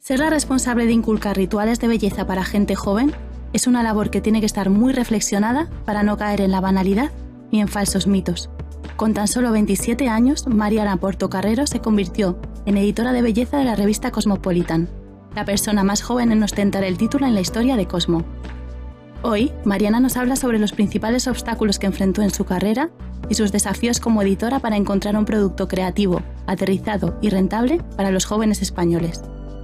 Ser la responsable de inculcar rituales de belleza para gente joven es una labor que tiene que estar muy reflexionada para no caer en la banalidad ni en falsos mitos. Con tan solo 27 años, Mariana Portocarrero se convirtió en editora de belleza de la revista Cosmopolitan, la persona más joven en ostentar el título en la historia de Cosmo. Hoy, Mariana nos habla sobre los principales obstáculos que enfrentó en su carrera y sus desafíos como editora para encontrar un producto creativo, aterrizado y rentable para los jóvenes españoles.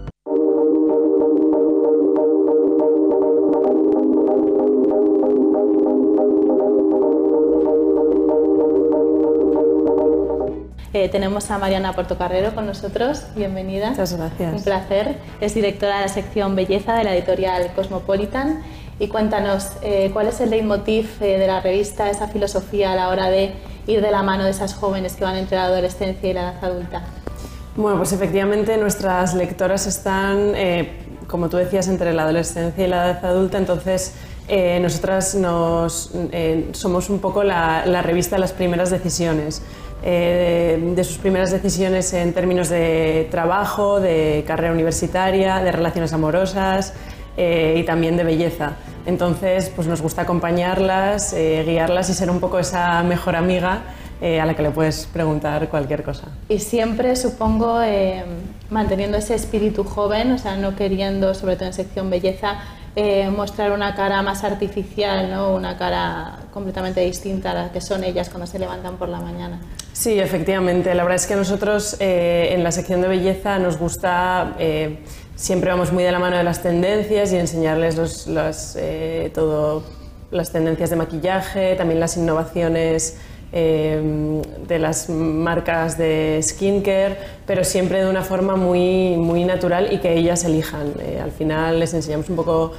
Tenemos a Mariana Portocarrero con nosotros. Bienvenida. Muchas gracias. Un placer. Es directora de la sección Belleza de la editorial Cosmopolitan. Y cuéntanos, ¿cuál es el leitmotiv de la revista, esa filosofía a la hora de ir de la mano de esas jóvenes que van entre la adolescencia y la edad adulta? Bueno, pues efectivamente nuestras lectoras están, como tú decías, entre la adolescencia y la edad adulta, entonces nosotras somos un poco la revista de las primeras decisiones. De sus primeras decisiones en términos de trabajo, de carrera universitaria, de relaciones amorosas y también de belleza. Entonces, pues nos gusta acompañarlas, guiarlas y ser un poco esa mejor amiga a la que le puedes preguntar cualquier cosa. Y siempre, supongo, manteniendo ese espíritu joven, o sea, no queriendo, sobre todo en sección belleza, mostrar una cara más artificial, ¿no? Una cara completamente distinta a la que son ellas cuando se levantan por la mañana. Sí, efectivamente. La verdad es que nosotros en la sección de belleza nos gusta, siempre vamos muy de la mano de las tendencias y enseñarles las tendencias de maquillaje, también las innovaciones de las marcas de skincare, pero siempre de una forma muy natural y que ellas elijan. Al final les enseñamos un poco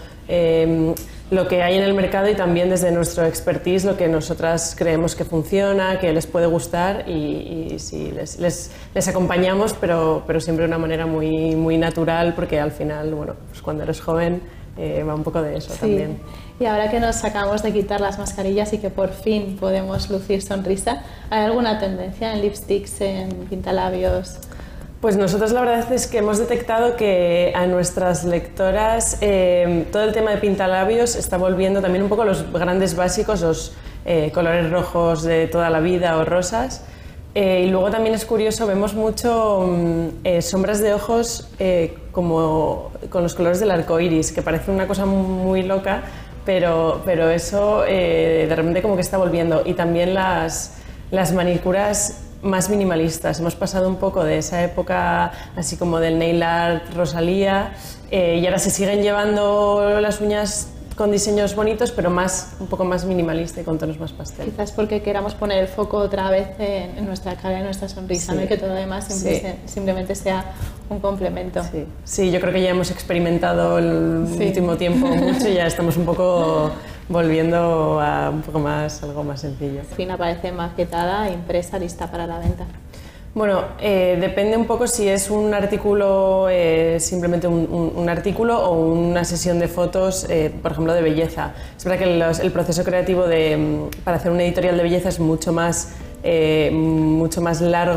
lo que hay en el mercado y también desde nuestro expertise lo que nosotras creemos que funciona, que les puede gustar y sí, les acompañamos, pero siempre de una manera muy natural, porque al final, bueno, pues cuando eres joven va un poco de eso. Sí. También. Y ahora que nos acabamos de quitar las mascarillas y que por fin podemos lucir sonrisa, ¿hay alguna tendencia en lipsticks, en pintalabios? Pues nosotros la verdad es que hemos detectado que a nuestras lectoras todo el tema de pintalabios está volviendo también un poco a los grandes básicos, los colores rojos de toda la vida o rosas. Y luego también es curioso, vemos mucho sombras de ojos como con los colores del arco iris, que parece una cosa muy loca, pero eso de repente como que está volviendo. Y también las manicuras más minimalistas. Hemos pasado un poco de esa época así como del nail art Rosalía y ahora se siguen llevando las uñas con diseños bonitos, pero un poco más minimalista y con tonos más pastel. Quizás porque queramos poner el foco otra vez en nuestra cara, en nuestra sonrisa, sí. ¿No? Y que todo lo demás simplemente sea un complemento. Sí, yo creo que ya hemos experimentado el último tiempo mucho y ya estamos un poco volviendo a algo más sencillo. Al fin aparece maquetada, impresa, lista para la venta. Bueno, depende un poco si es un artículo, simplemente un artículo o una sesión de fotos, por ejemplo, de belleza. Es verdad que el proceso creativo para hacer una editorial de belleza es mucho más largo